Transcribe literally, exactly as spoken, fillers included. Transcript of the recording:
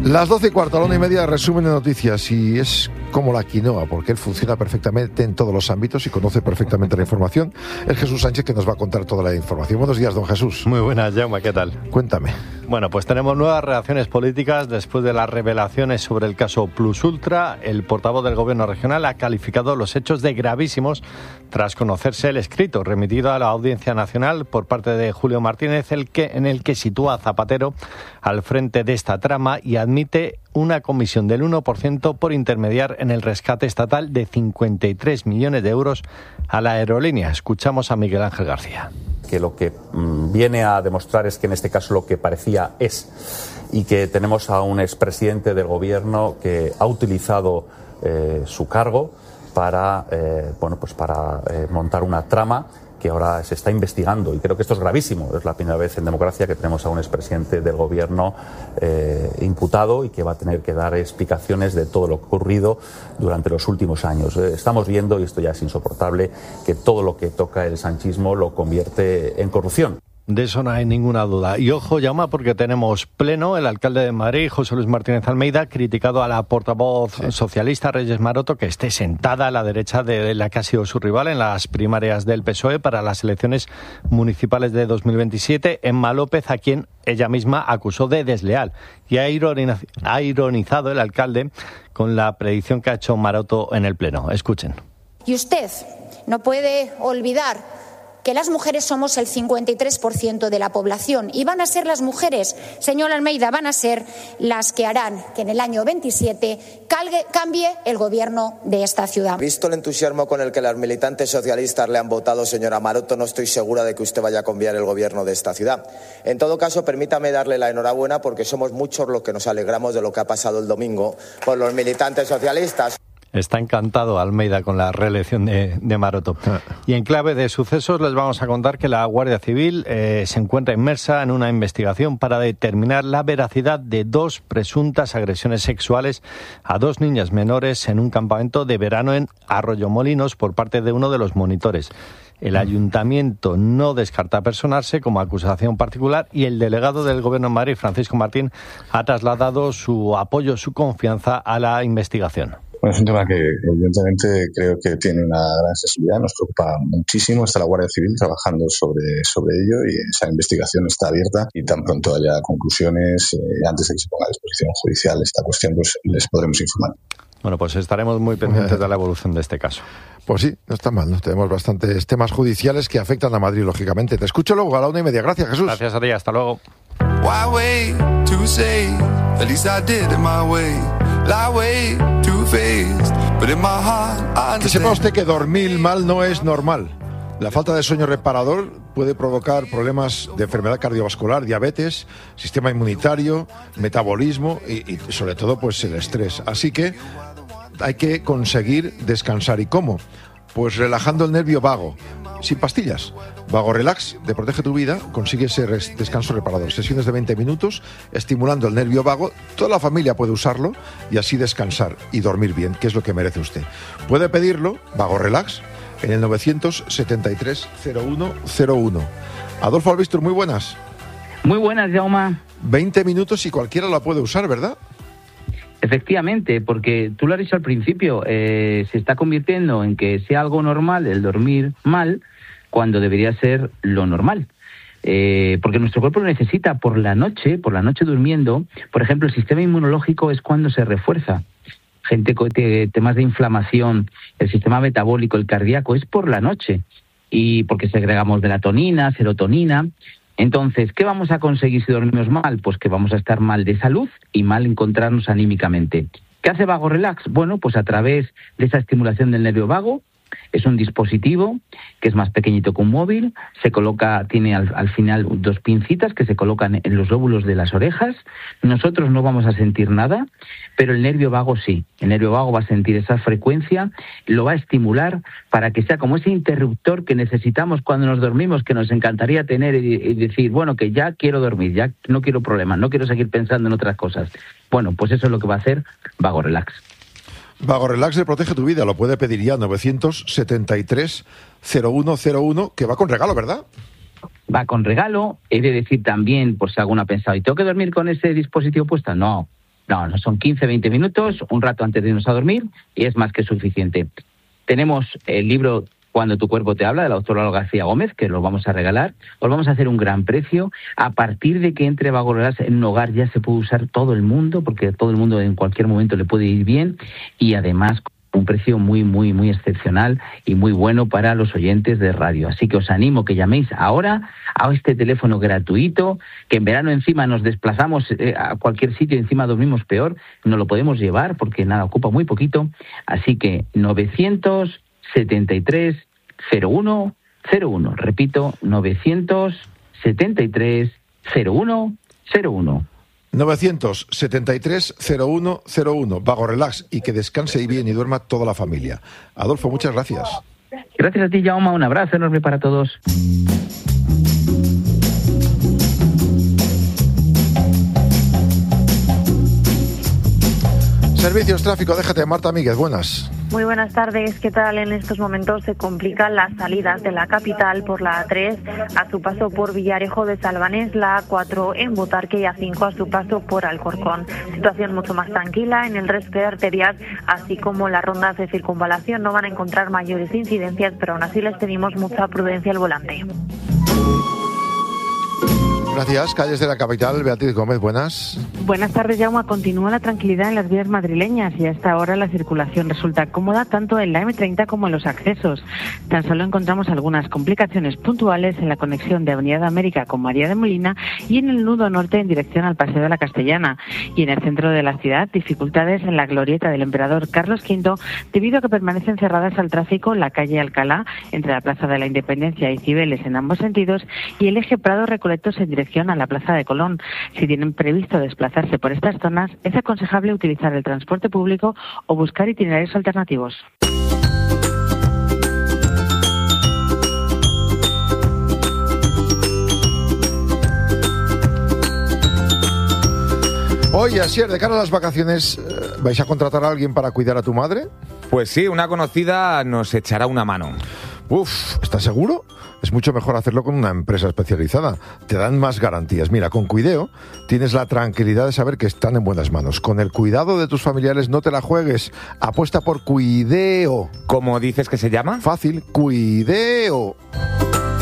Las doce y cuarto, a la una y media, resumen de noticias, y es como la quinoa, porque él funciona perfectamente en todos los ámbitos y conoce perfectamente la información. Es Jesús Sánchez, que nos va a contar toda la información. Buenos días, don Jesús. Muy buenas, Jaume, ¿qué tal? Cuéntame. Bueno, pues tenemos nuevas reacciones políticas después de las revelaciones sobre el caso Plus Ultra. El portavoz del Gobierno regional ha calificado los hechos de gravísimos tras conocerse el escrito remitido a la Audiencia Nacional por parte de Julio Martínez, el que, en el que sitúa a Zapatero al frente de esta trama y admite una comisión del uno por ciento por intermediar en el rescate estatal de cincuenta y tres millones de euros a la aerolínea. Escuchamos a Miguel Ángel García. Que lo que mmm, viene a demostrar es que en este caso lo que parecía es, y que tenemos a un expresidente del gobierno que ha utilizado eh, su cargo para, eh, bueno, pues para eh, montar una trama que ahora se está investigando, y creo que esto es gravísimo. Es la primera vez en democracia que tenemos a un expresidente del gobierno eh, imputado y que va a tener que dar explicaciones de todo lo ocurrido durante los últimos años. Eh, estamos viendo, y esto ya es insoportable, que todo lo que toca el sanchismo lo convierte en corrupción. De eso no hay ninguna duda. Y ojo, Jaume, porque tenemos pleno. El alcalde de Madrid, José Luis Martínez Almeida, ha criticado a la portavoz sí. socialista Reyes Maroto que esté sentada a la derecha de la que ha sido su rival en las primarias del P S O E para las elecciones municipales de dos mil veintisiete, Emma López, a quien ella misma acusó de desleal. Y ha ironizado el alcalde con la predicción que ha hecho Maroto en el pleno. Escuchen. Y usted no puede olvidar que las mujeres somos el cincuenta y tres por ciento de la población, y van a ser las mujeres, señor Almeida, van a ser las que harán que en el año veintisiete calgue, cambie el gobierno de esta ciudad. Visto el entusiasmo con el que las militantes socialistas le han votado, señora Maroto, no estoy segura de que usted vaya a cambiar el gobierno de esta ciudad. En todo caso, permítame darle la enhorabuena, porque somos muchos los que nos alegramos de lo que ha pasado el domingo por los militantes socialistas. Está encantado Almeida con la reelección de, de Maroto. Y en clave de sucesos les vamos a contar que la Guardia Civil eh, se encuentra inmersa en una investigación para determinar la veracidad de dos presuntas agresiones sexuales a dos niñas menores en un campamento de verano en Arroyomolinos por parte de uno de los monitores. El ayuntamiento no descarta personarse como acusación particular, y el delegado del Gobierno en Madrid, Francisco Martín, ha trasladado su apoyo, su confianza a la investigación. Bueno, es un tema que evidentemente creo que tiene una gran sensibilidad, nos preocupa muchísimo. Está la Guardia Civil trabajando sobre, sobre ello, y esa investigación está abierta, y tan pronto haya conclusiones, eh, antes de que se ponga a disposición judicial esta cuestión, pues les podremos informar. Bueno, pues estaremos muy pendientes de la evolución de este caso. Pues sí, no está mal, ¿no? Tenemos bastantes temas judiciales que afectan a Madrid, lógicamente. Te escucho luego a la una y media. Gracias, Jesús. Gracias a ti, hasta luego. Que sepa usted que dormir mal no es normal. La falta de sueño reparador puede provocar problemas de enfermedad cardiovascular, diabetes, sistema inmunitario, metabolismo y, y sobre todo pues el estrés. Así que hay que conseguir descansar. ¿Y cómo? Pues relajando el nervio vago, sin pastillas. Vago Relax de Protege tu Vida consigue ese res- descanso reparador. Sesiones de veinte minutos estimulando el nervio vago. Toda la familia puede usarlo y así descansar y dormir bien, que es lo que merece usted. Puede pedirlo, Vago Relax, en el novecientos setenta y tres cero uno cero uno. Adolfo Albistur, muy buenas. Muy buenas, Jaume. veinte minutos y cualquiera la puede usar, ¿verdad? Efectivamente, porque tú lo has dicho al principio, eh, se está convirtiendo en que sea algo normal el dormir mal, cuando debería ser lo normal. Eh, porque nuestro cuerpo lo necesita por la noche, por la noche durmiendo. Por ejemplo, el sistema inmunológico es cuando se refuerza. Gente con te, temas de inflamación, el sistema metabólico, el cardíaco, es por la noche. Y porque segregamos melatonina, serotonina. Entonces, ¿qué vamos a conseguir si dormimos mal? Pues que vamos a estar mal de salud y mal encontrarnos anímicamente. ¿Qué hace Vago Relax? Bueno, pues a través de esa estimulación del nervio vago. Es un dispositivo que es más pequeñito que un móvil, se coloca, tiene al, al final dos pincitas que se colocan en los lóbulos de las orejas. Nosotros no vamos a sentir nada, pero el nervio vago sí. El nervio vago va a sentir esa frecuencia, lo va a estimular para que sea como ese interruptor que necesitamos cuando nos dormimos, que nos encantaría tener y, y decir, bueno, que ya quiero dormir, ya no quiero problemas, no quiero seguir pensando en otras cosas. Bueno, pues eso es lo que va a hacer Vago Relax. Vago Relax de Protege tu Vida, lo puede pedir ya, novecientos setenta y tres cero uno cero uno, que va con regalo, ¿verdad? Va con regalo. He de decir también, por si alguno ha pensado, ¿y tengo que dormir con ese dispositivo puesto? No, No, no son quince, veinte minutos, un rato antes de irnos a dormir, y es más que suficiente. Tenemos el libro Cuando tu cuerpo te habla, de la doctora Olga García Gómez, que lo vamos a regalar. Os vamos a hacer un gran precio. A partir de que entre Vago Relax en un hogar ya se puede usar todo el mundo, porque todo el mundo en cualquier momento le puede ir bien, y además un precio muy, muy, muy excepcional y muy bueno para los oyentes de radio. Así que os animo que llaméis ahora a este teléfono gratuito, que en verano encima nos desplazamos eh, a cualquier sitio y encima dormimos peor, no lo podemos llevar porque nada, ocupa muy poquito. Así que novecientos setenta y tres cero uno cero uno, repito, novecientos setenta y tres cero uno cero uno. novecientos setenta y tres cero uno cero uno. Vago Relax, y que descanse y bien y duerma toda la familia. Adolfo, muchas gracias. Gracias a ti, Jaume. Un abrazo enorme para todos. Servicios Tráfico, déjate, Marta Míguez, buenas. Muy buenas tardes. ¿Qué tal? En estos momentos se complican las salidas de la capital por la A tres a su paso por Villarejo de Salvanés, la A cuatro en Butarque y A cinco a su paso por Alcorcón. Situación mucho más tranquila en el resto de arterias, así como las rondas de circunvalación. No van a encontrar mayores incidencias, pero aún así les pedimos mucha prudencia al volante. Gracias. Calles de la capital, Beatriz Gómez, buenas. Buenas tardes, Jaume. Continúa la tranquilidad en las vías madrileñas y a esta hora la circulación resulta cómoda tanto en la eme treinta como en los accesos. Tan solo encontramos algunas complicaciones puntuales en la conexión de Avenida de América con María de Molina y en el nudo norte en dirección al Paseo de la Castellana. Y en el centro de la ciudad, dificultades en la glorieta del Emperador Carlos quinto debido a que permanecen cerradas al tráfico la calle Alcalá entre la Plaza de la Independencia y Cibeles en ambos sentidos y el eje Prado-Recoletos en dirección a la Plaza de Colón. Si tienen previsto desplazarse por estas zonas, es aconsejable utilizar el transporte público o buscar itinerarios alternativos. Oye, Asier, de cara a las vacaciones, ¿vais a contratar a alguien para cuidar a tu madre? Pues sí, una conocida nos echará una mano. Uf, ¿estás seguro? Es mucho mejor hacerlo con una empresa especializada. Te dan más garantías. Mira, con Cuideo tienes la tranquilidad de saber que están en buenas manos. Con el cuidado de tus familiares no te la juegues. Apuesta por Cuideo. ¿Cómo dices que se llama? Fácil, Cuideo.